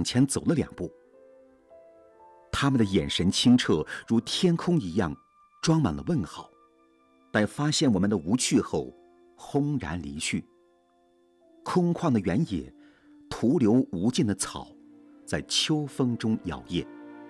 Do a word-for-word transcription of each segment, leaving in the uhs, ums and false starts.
往前走了两步。他们的眼神清澈，如天空一样，装满了问号。待发现我们的无趣后，轰然离去。空旷的原野，徒留无尽的草，在秋风中摇曳。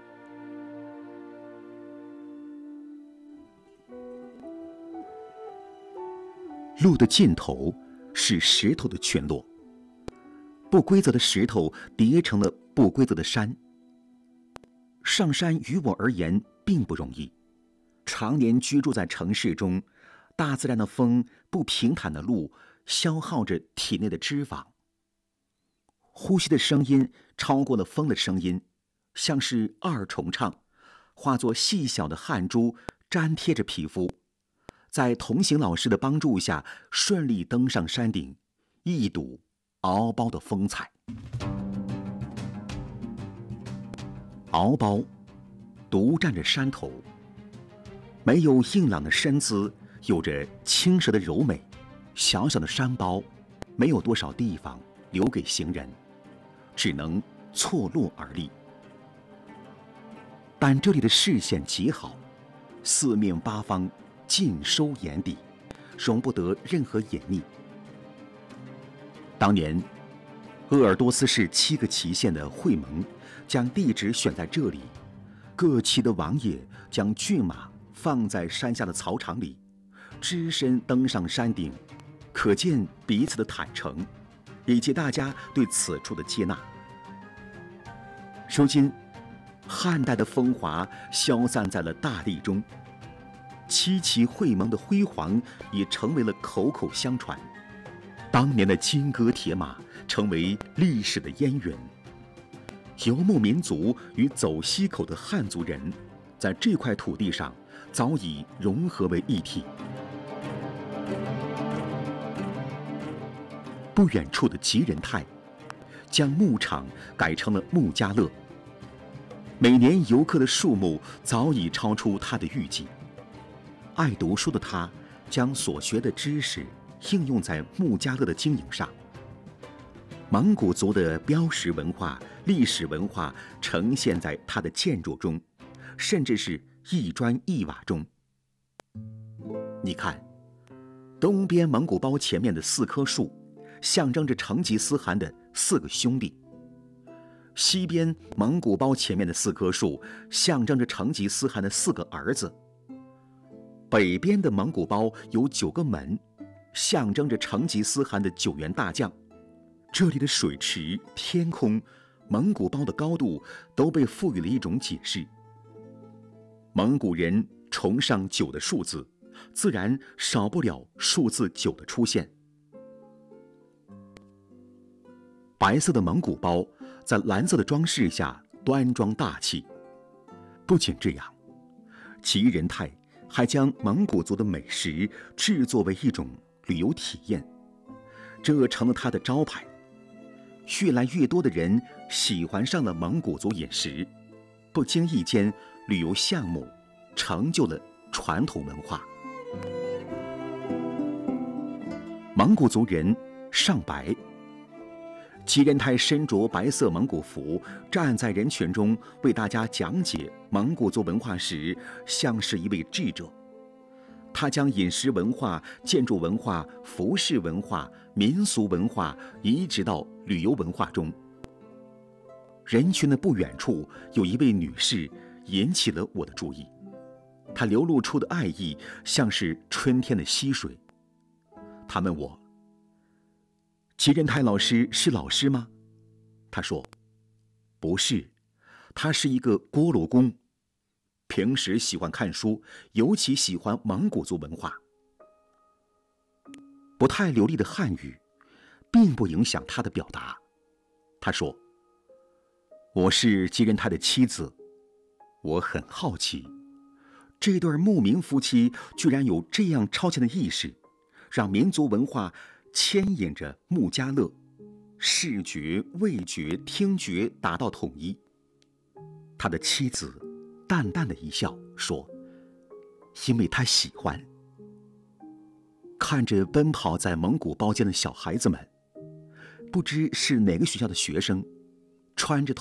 路的尽头是石头的群落，不规则的石头叠成了不规则的山。上山于我而言并不容易，常年居住在城市中，大自然的风，不平坦的路，消耗着体内的脂肪。呼吸的声音超过了风的声音，像是二重唱，化作细小的汗珠，粘贴着皮肤。在同行老师的帮助下，顺利登上山顶，一睹敖包的风采。敖包独占着山头，没有硬朗的身姿，有着轻蛇的柔美。小小的山包，没有多少地方留给行人，只能错落而立。但这里的视线极好，四面八方尽收眼底，容不得任何隐匿。当年，鄂尔多斯市七个旗县的会盟将地址选在这里，各旗的王爷将骏马放在山下的草场里，只身登上山顶，可见彼此的坦诚，以及大家对此处的接纳。如今，汉代的风华消散在了大地中，七旗会盟的辉煌也成为了口口相传。当年的金戈铁马成为历史的烟云。游牧民族与走西口的汉族人，在这块土地上早已融合为一体。不远处的吉仁泰，将牧场改成了牧家乐。每年游客的数目早已超出他的预计。爱读书的他，将所学的知识应用在牧家乐的经营上。蒙古族的标识文化、历史文化呈现在它的建筑中，甚至是一砖一瓦中。你看，东边蒙古包前面的四棵树，象征着成吉思汗的四个兄弟；西边蒙古包前面的四棵树，象征着成吉思汗的四个儿子；北边的蒙古包有九个门，象征着成吉思汗的九员大将。这里的水池、天空、蒙古包的高度都被赋予了一种解释。蒙古人崇尚九的数字，自然少不了数字九的出现。白色的蒙古包在蓝色的装饰下端庄大气。不仅这样，吉仁泰还将蒙古族的美食制作为一种旅游体验，这成了他的招牌。越来越多的人喜欢上了蒙古族饮食，不经意间，旅游项目成就了传统文化。蒙古族人尚白，吉仁泰身着白色蒙古服，站在人群中为大家讲解蒙古族文化时，像是一位智者。他将饮食文化、建筑文化、服饰文化、民俗文化移植到旅游文化中。人群的不远处有一位女士引起了我的注意，她流露出的爱意像是春天的溪水。她问我：吉仁泰老师是老师吗？她说：不是，他是一个锅炉工。平时喜欢看书，尤其喜欢蒙古族文化。不太流利的汉语，并不影响他的表达。他说：我是吉仁泰的妻子，我很好奇，这对牧民夫妻居然有这样超前的意识，让民族文化牵引着牧家乐，视觉、味觉、听觉达到统一。他的妻子淡淡的一笑说：因为他喜欢。看着奔跑在蒙古包间的小孩子们，不知是哪个学校的学生，穿着